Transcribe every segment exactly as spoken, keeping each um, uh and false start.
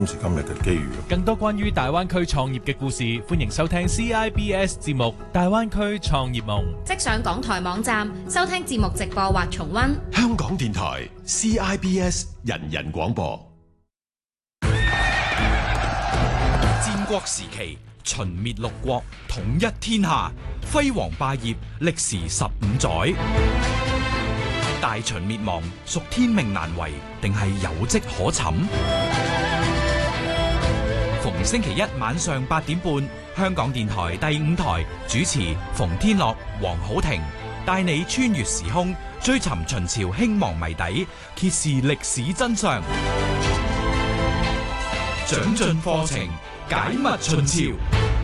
今時今日嘅機遇。 更多關於大灣區創業嘅故事，歡迎收聽 C I B S 節目《大灣區創業夢》。 即上港台網站收聽節目直播或重溫。 香港電台 C I B S 人人廣播。 戰國時期，秦滅六國，統一天下，輝煌霸業，歷時十五載。大秦滅亡，屬天命難違，定係有跡可尋？逢星期一晚上八點半，香港電台第五台主持馮天樂、黃好婷，帶你穿越時空，追尋秦朝興亡謎底，揭示歷史真相。長進課程，解密秦朝。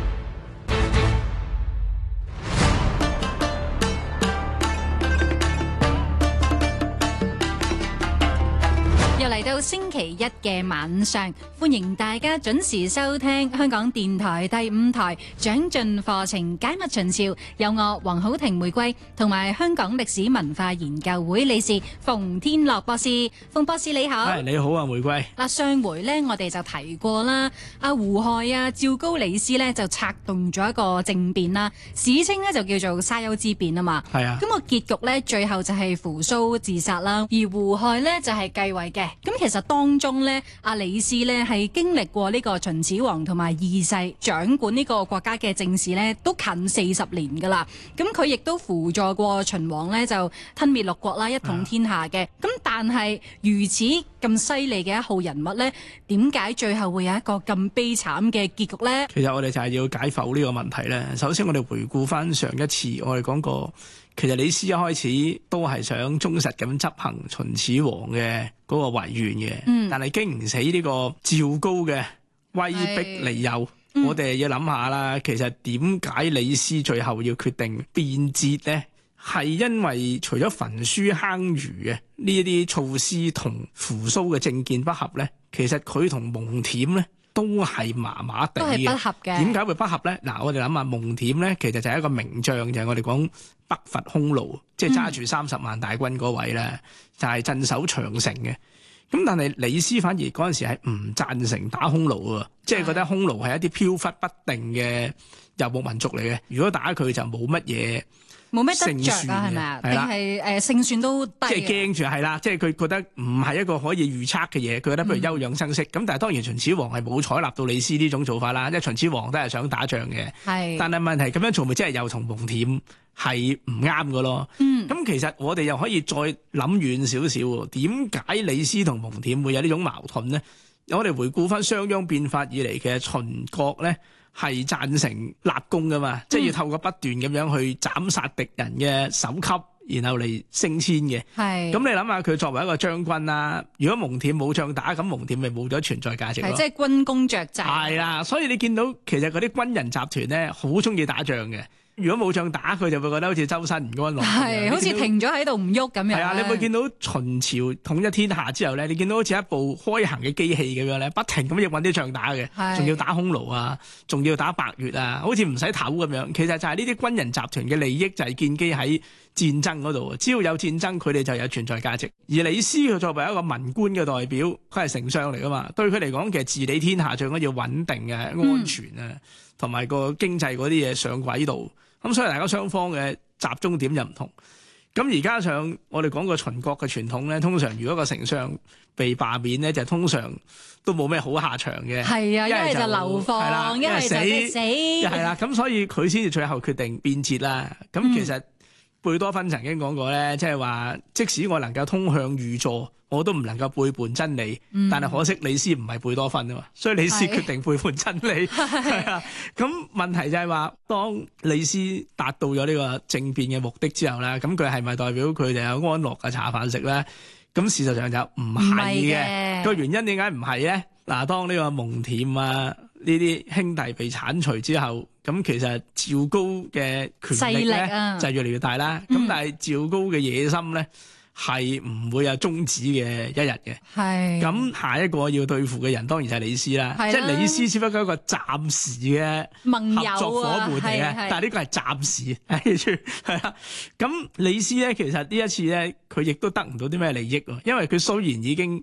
嚟到星期一嘅晚上，歡迎大家準時收聽香港電台第五台長進課程解密秦朝，有我黃好婷玫瑰同埋香港歷史文化研究會理事馮天樂博士。馮博士你好。 係你好啊，玫瑰。 嗱，上回呢，我哋就提過啦，阿胡亥啊、趙高、李斯呢，就策動咗一個政變啦，史稱呢，就叫做沙丘之變啊嘛。 係啊。 咁個結局呢，最後就係扶蘇自殺啦，而胡亥呢，就係繼位嘅。咁其實當中咧，阿李斯咧係經歷過呢個秦始皇同埋二世掌管呢個國家嘅政事咧，都近四十年噶啦。咁佢亦都輔助過秦王咧，就吞滅六國啦，一統天下嘅。咁、啊、但係如此咁犀利嘅一號人物咧，點解最後會有一個咁悲慘嘅結局咧？ 其實我哋就係要解剖呢個問題咧。首先我哋回顧翻上一次我哋講過。其實李斯一開始都係想忠實咁執行秦始皇嘅嗰個遺願嘅，嗯、但係經唔起呢個趙高嘅威逼利誘，嗯、我哋要諗下啦。其實點解李斯最後要決定變節呢？係因為除咗焚書坑儒嘅呢一啲措施同扶蘇嘅政見不合呢，其實佢同蒙恬呢都係麻麻地嘅，都係不合嘅。點解會不合呢？嗱，我哋諗下蒙恬呢，其實就係一個名將，就係、是、我哋講北伐匈奴，即係揸住三十萬大軍嗰位咧，嗯、就係鎮守長城嘅。咁但係李斯反而嗰陣時係唔贊成打匈奴啊，即係覺得匈奴係一啲飄忽不定嘅遊牧民族嚟嘅。如果打佢就冇乜嘢。 冇咩得着啊，係咪啊？定係誒勝算都低？即係驚住係啦，即係佢覺得唔係一個可以預測嘅嘢，佢覺得不如休養生息。咁、嗯、但係當然秦始皇係冇採納到李斯呢種做法啦，因為秦始皇都係想打仗嘅。係，但係問題咁樣做咪即係又同蒙恬係唔啱㗎咯？嗯，咁其實我哋又可以再諗遠少少喎。點解李斯同蒙恬會有呢種矛盾呢？我哋回顧翻商鞅變法以嚟嘅秦國咧。係贊成立功噶嘛，嗯、即係要透過不斷咁樣去斬殺敵人嘅首級，然後嚟升遷嘅。係咁，你諗下佢作為一個將軍啦，如果蒙恬冇仗打，咁蒙恬咪冇咗存在價值咯。係即係軍功爵制。係啦，所以你見到其實嗰啲軍人集團咧，好中意打仗嘅。如果冇仗打，佢就會覺得好似周身唔安樂，係好似停咗喺度唔喐咁樣。係啊，你會見到秦朝統一天下之後咧，你見到好似一部開行嘅機器咁樣咧，不停咁要搵啲仗打嘅，仲要打匈奴啊，仲要打百越啊，好似唔使唞咁樣。其實就係呢啲軍人集團嘅利益就係建基喺戰爭嗰度，只要有戰爭，佢哋就有存在價值。而李斯佢作為一個文官嘅代表，佢係丞相嚟噶嘛，對佢嚟講，其實治理天下最緊要穩定嘅、安全啊，同埋個經濟嗰啲嘢上軌道。咁所以大家雙方嘅集中點又唔同。咁而加上我哋講過秦國嘅傳統咧，通常如果個丞相被罷免咧，就通常都冇咩好下場嘅。係啊，一係就流放，一係就死，係啦。咁所以佢先至最後決定變節啦。咁其實貝多芬曾經講過咧，即係話即使我能夠通向御座，我都唔能夠背叛真理。嗯、但係可惜李斯唔係貝多芬啊嘛，所以李斯決定背叛真理。係啊，咁問題就係話，當李斯達到咗呢個政變嘅目的之後咧，咁佢係咪代表佢哋有安樂嘅茶飯食咧？咁事實上就唔係嘅。個原因點解唔係咧？嗱，當呢個蒙恬啊呢啲兄弟被剷除之後，咁其實趙高嘅權力咧就越嚟越大啦。咁、嗯、但係趙高嘅野心咧係唔會有終止嘅一日嘅。係咁是下一個要對付嘅人當然就係李斯啦。即係、啊、李斯只不過一個暫時嘅合作伙伴嚟嘅，啊、但係呢個係暫時記住係啦。咁李斯咧其實呢一次咧佢亦都得唔到啲咩利益喎，因為佢雖然已經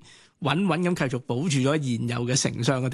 穩穩咁繼續保住咗現有嘅丞相嘅地